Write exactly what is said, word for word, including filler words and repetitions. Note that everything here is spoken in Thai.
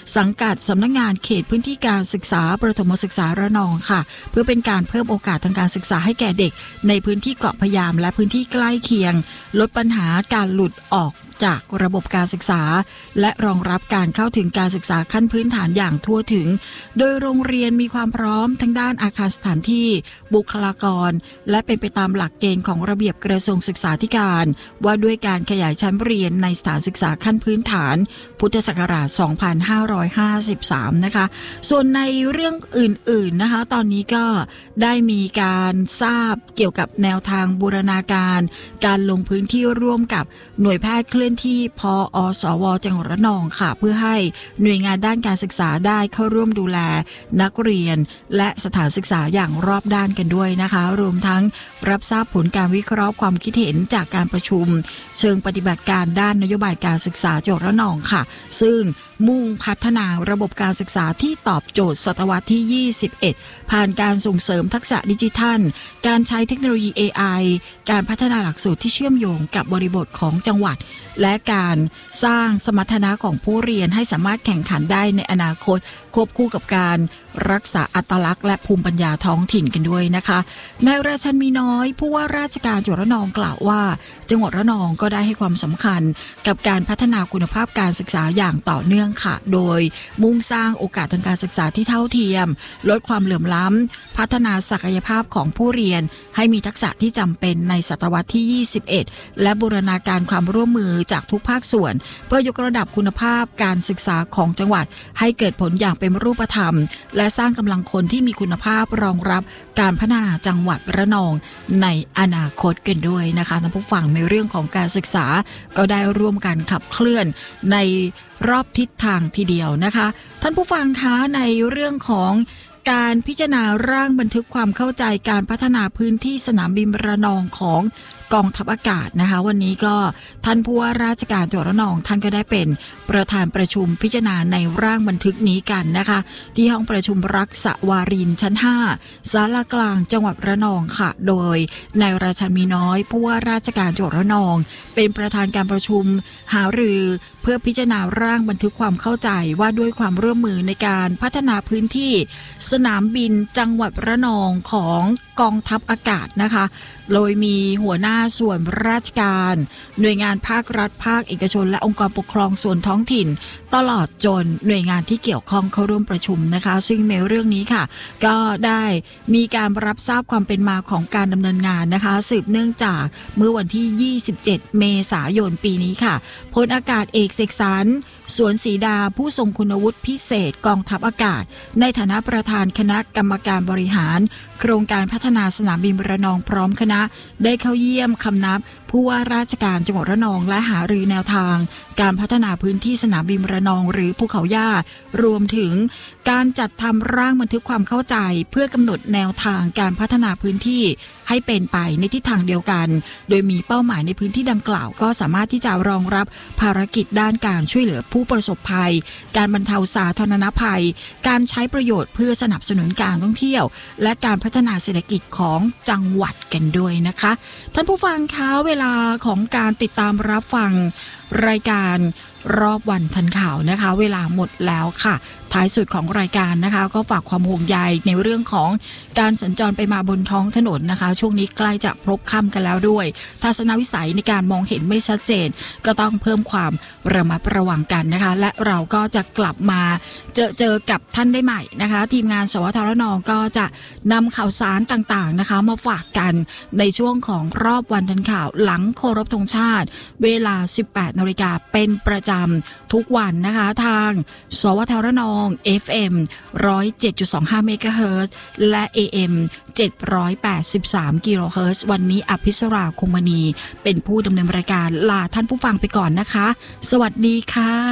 สังกัดสำนักงานเขตพื้นที่การศึกษาประถมศึกษาระนองค่ะเพื่อเป็นการเพิ่มโอกาสทางการศึกษาให้แก่เด็กในพื้นที่เกาะพะยามและพื้นที่ใกล้เคียงลดปัญหาการหลุดออกจากระบบการศึกษาและรองรับการเข้าถึงการศึกษาขั้นพื้นฐานอย่างทั่วถึงโดยโรงเรียนมีความพร้อมทั้งด้านอาคารสถานที่บุคลากรและเป็นไปตามหลักเกณฑ์ของระเบียบกระทรวงศึกษาธิการว่าด้วยการขยายชั้นเรียนในสถานศึกษาขั้นพื้นฐานพุทธศักราชสองพันห้าร้อยห้าสิบสามนะคะส่วนในเรื่องอื่นๆนะคะตอนนี้ก็ได้มีการทราบเกี่ยวกับแนวทางบูรณาการการลงพื้นที่ร่วมกับหน่วยแพทย์เคลื่อนที่พอสวจังหวัดระนองค่ะเพื่อให้หน่วยงานด้านการศึกษาได้เข้าร่วมดูแลนักเรียนและสถานศึกษาอย่างรอบด้านกันด้วยนะคะรวมทั้งรับทราบผลการวิเคราะห์ความคิดเห็นจากการประชุมเชิงปฏิบัติการด้านนโยบายการศึกษาจังหวัดระนองค่ะซึ่งมุ่งพัฒนาระบบการศึกษาที่ตอบโจทย์ศตวรรษที่ยี่สิบเอ็ดผ่านการส่งเสริมทักษะดิจิทัลการใช้เทคโนโลยี เอ ไอ การพัฒนาหลักสูตรที่เชื่อมโยงกับบริบทของจังหวัดและการสร้างสมรรถนะของผู้เรียนให้สามารถแข่งขันได้ในอนาคตควบคู่กับการรักษาอัตลักษณ์และภูมิปัญญาท้องถิ่นกันด้วยนะคะนายราชันมีน้อยผู้ว่าราชการจังหวัดระนองกล่าวว่าจังหวัดระนองก็ได้ให้ความสำคัญกับการพัฒนาคุณภาพการศึกษาอย่างต่อเนื่องค่ะโดยมุ่งสร้างโอกาสทางการศึกษาที่เท่าเทียมลดความเหลื่อมล้ำพัฒนาศักยภาพของผู้เรียนให้มีทักษะที่จำเป็นในศตวรรษที่ยี่สิบเอ็ดและบูรณาการความร่วมมือจากทุกภาคส่วนเพื่อยกระดับคุณภาพการศึกษาของจังหวัดให้เกิดผลอย่างเป็นรูปธรรมและสร้างกำลังคนที่มีคุณภาพรองรับการพัฒนาจังหวัดระนองในอนาคตกันด้วยนะคะท่านผู้ฟังในเรื่องของการศึกษาก็ได้ร่วมกันขับเคลื่อนในรอบทิศทางทีเดียวนะคะท่านผู้ฟังคะในเรื่องของการพิจารณาร่างบันทึกความเข้าใจการพัฒนาพื้นที่สนามบินระนองของกองทัพอากาศนะคะวันนี้ก็ท่านผู้ว่าราชการจังหวัดระนองท่านก็ได้เป็นประธานประชุมพิจารณาในร่างบันทึกนี้กันนะคะที่ห้องประชุมรักษวารินชั้นห้าศาลากลางจังหวัดระนองค่ะโดยนายราชันมีน้อยผู้ว่าราชการจังหวัดระนองเป็นประธานการประชุมหารือเพื่อพิจารณาร่างบันทึกความเข้าใจว่าด้วยความร่วมมือในการพัฒนาพื้นที่สนามบินจังหวัดระนองของกองทัพอากาศนะคะโดยมีหัวหน้าส่วนราชการหน่วยงานภาครัฐภาคเอกชนและองค์กรปกครองส่วนท้องถิ่นตลอดจนหน่วยงานที่เกี่ยวข้องเข้าร่วมประชุมนะคะซึ่งในเรื่องนี้ค่ะก็ได้มีการรับทราบความเป็นมาของการดำเนินงานนะคะสืบเนื่องจากเมื่อวันที่ยี่สิบเจ็ดเมษายนปีนี้ค่ะพลอากาศเอกเสกสรรสวนศรีดาผู้ทรงคุณวุฒิพิเศษกองทัพอากาศในฐานะประธานคณะกรรมการบริหารโครงการพัฒนาสนามบินระนองพร้อมคณะได้เข้าเยี่ยมคำนับผู้ว่าราชการจังหวัดระนองและหารือแนวทางการพัฒนาพื้นที่สนามบินระนองหรือภูเขาย่ารวมถึงการจัดทำร่างบันทึกความเข้าใจเพื่อกำหนดแนวทางการพัฒนาพื้นที่ให้เป็นไปในทิศทางเดียวกันโดยมีเป้าหมายในพื้นที่ดังกล่าวก็สามารถที่จะรองรับภารกิจด้านการช่วยเหลือผู้ประสบภัยการบรรเทาสาธารณภัยการใช้ประโยชน์เพื่อสนับสนุนการท่องเที่ยวและการพัฒนาเศรษฐกิจของจังหวัดกันด้วยนะคะท่านผู้ฟังคะเวลาของการติดตามรับฟังรายการรอบวันทันข่าวนะคะเวลาหมดแล้วค่ะท้ายสุดของรายการนะคะก็ฝากความห่วงใยในเรื่องของการสัญจรไปมาบนท้องถนนนะคะช่วงนี้ใกล้จะพลบค่ำกันแล้วด้วยทัศนวิสัยในการมองเห็นไม่ชัดเจนก็ต้องเพิ่มความระมัดระวังกันนะคะและเราก็จะกลับมาเจอเจอกับท่านได้ใหม่นะคะทีมงานสวทระนองก็จะนำข่าวสารต่างๆนะคะมาฝากกันในช่วงของรอบวันทันข่าวหลังเคารพธงชาติเวลา สิบแปดนาฬิกาเป็นประจำทุกวันนะคะทางสวทระนอง เอฟ เอ็ม หนึ่งร้อยเจ็ดจุดสองห้า เมกะเฮิรตซ์และ เอ เอ็ม เจ็ดร้อยแปดสิบสาม กิโลเฮิรตซ์วันนี้อภิสราคงมณีเป็นผู้ดำเนินรายการลาท่านผู้ฟังไปก่อนนะคะสวัสดีค่ะ